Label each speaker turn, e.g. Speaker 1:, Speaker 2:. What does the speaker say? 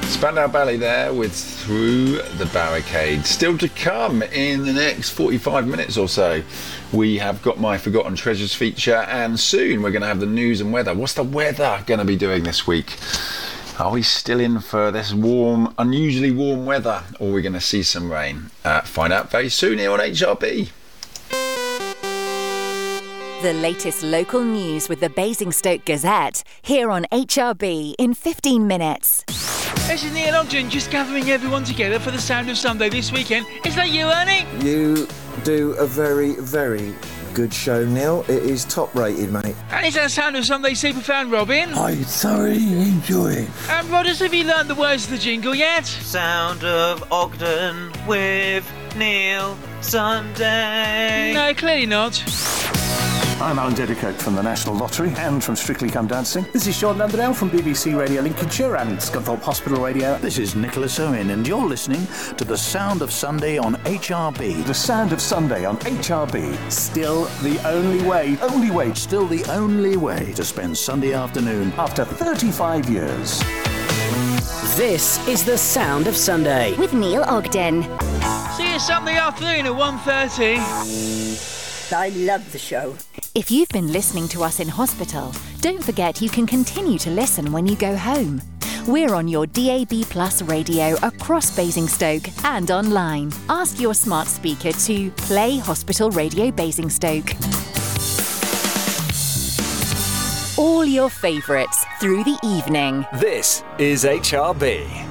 Speaker 1: Spandau Ballet there with Through the Barricade. Still to come in the next 45 minutes or so. We have got my Forgotten Treasures feature, and soon we're going to have the news and weather. What's the weather going to be doing this week? Are we still in for this warm, unusually warm weather, or are we going to see some rain? Find out very soon here on HRB.
Speaker 2: The latest local news with the Basingstoke Gazette, here on HRB in 15 minutes.
Speaker 3: This is Neil Ogden, just gathering everyone together for the Sound of Sunday this weekend. Is that you, Ernie?
Speaker 4: You do a very, very good show, Neil. It is top rated, mate.
Speaker 3: And is that Sound of Sunday superfan, Robin?
Speaker 5: I thoroughly enjoy it.
Speaker 3: And Rodders, have you learned the words of the jingle yet?
Speaker 6: Sound of Ogden with Neil Sunday.
Speaker 3: No, clearly not.
Speaker 7: I'm Alan Dedicoke from the National Lottery and from Strictly Come Dancing. This is Sean Landerdale from BBC Radio Lincolnshire and Scunthorpe Hospital Radio.
Speaker 5: This is Nicholas Owen, and you're listening to The Sound of Sunday on HRB.
Speaker 7: The Sound of Sunday on HRB.
Speaker 5: Still the only way. Still the only way to spend Sunday afternoon
Speaker 7: After 35 years.
Speaker 8: This is The Sound of Sunday
Speaker 2: With Neil Ogden.
Speaker 3: See you Sunday afternoon at 1:30.
Speaker 9: I love the show.
Speaker 2: If you've been listening to us in hospital, don't forget you can continue to listen when you go home. We're on your DAB Plus radio across Basingstoke and online. Ask your smart speaker to play Hospital Radio Basingstoke. All your favourites through the evening.
Speaker 10: This is HRB.